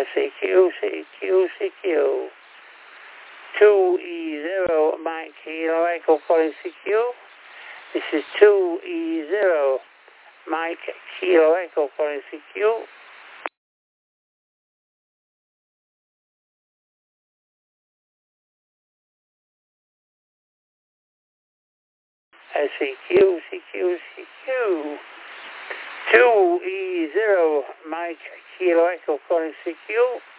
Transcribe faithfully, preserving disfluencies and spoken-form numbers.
C Q, C Q, C Q. two E zero, Mike Kilo Echo calling C Q. This is two E zero, Mike Kilo Echo calling C Q. C Q, C Q, C Q. two E zero, Mike Kilo Echo calling C Q.